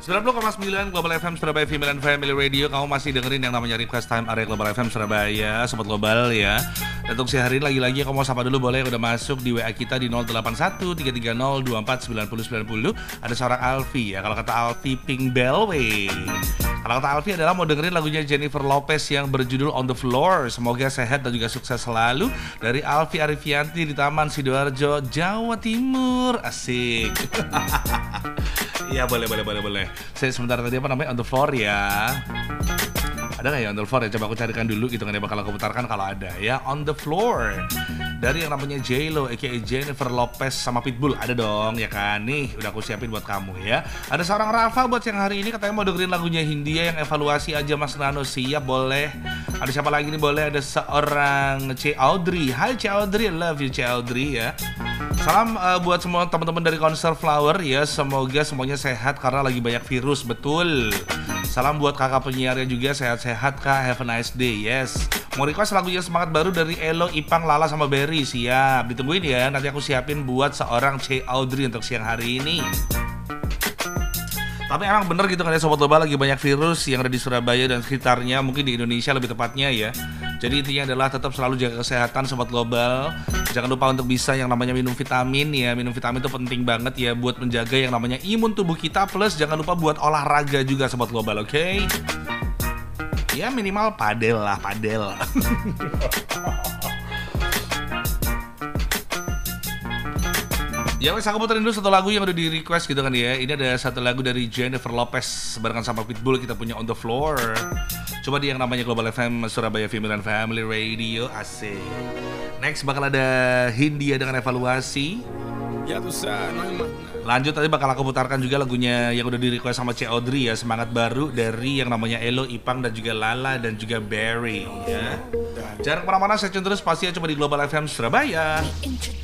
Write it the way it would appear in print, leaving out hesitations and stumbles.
90,9 Global FM Surabaya Female and Family Radio. Kamu masih dengerin yang namanya Request Time area Global FM Surabaya, Sobat Global ya. Dan untuk hari ini lagi-lagi kamu mau sapa dulu boleh, udah masuk di WA kita di 081 330 24 90 90. Ada seorang Alfi ya. Kalau kata Alfi Pink Bellway. Kalau kata Alfi adalah mau dengerin lagunya Jennifer Lopez yang berjudul On The Floor. Semoga sehat dan juga sukses selalu. Dari Alfi Arifianti di Taman Sidoarjo, Jawa Timur. Asik. Iya boleh. Saya sebentar tadi apa namanya On The Floor ya. Ada nggak ya On The Floor ya? Coba aku carikan dulu gitu kan ya, bakal aku putarkan kalau ada ya. On The Floor dari yang namanya J-Lo aka Jennifer Lopez sama Pitbull. Ada dong ya kan. Nih udah aku siapin buat kamu ya. Ada seorang Rafa buat yang hari ini katanya mau dengerin lagunya Hindia yang evaluasi aja Mas Nano. Siap boleh. Ada siapa lagi nih boleh? Ada seorang C. Audrey. Hai C. Audrey, love you C. Audrey ya. Salam buat semua teman-teman dari Konser Flower ya. Semoga semuanya sehat karena lagi banyak virus, betul. Salam buat kakak penyiarnya juga, sehat-sehat kak, have a nice day, yes. Mau request lagunya semangat baru dari Elo, Ipang, Lala sama Berry. Siap, ditungguin ya, nanti aku siapin buat seorang C. Audrey untuk siang hari ini. Tapi emang bener gitu kan ya Sobat Global, lagi banyak virus yang ada di Surabaya dan sekitarnya, mungkin di Indonesia lebih tepatnya ya. Jadi intinya adalah tetap selalu jaga kesehatan Sobat Global. Jangan lupa untuk bisa yang namanya minum vitamin ya. Minum vitamin itu penting banget ya buat menjaga yang namanya imun tubuh kita. Plus jangan lupa buat olahraga juga Sobat Global, oke? Ya minimal padel lah, padel. Ya wes, aku puterin dulu satu lagu yang udah di request gitu kan ya. Ini ada satu lagu dari Jennifer Lopez barengan sama Pitbull, kita punya On The Floor. Coba di yang namanya Global FM Surabaya Female and Family Radio. Asik. Next bakal ada Hindia dengan evaluasi. Lanjut tadi bakal aku putarkan juga lagunya yang udah di request sama C. Audrey ya, semangat baru dari yang namanya Elo, Ipang dan juga Lala dan juga Berry ya. Jangan kemana-mana, saya tune terus pasti ya, coba di Global FM Surabaya.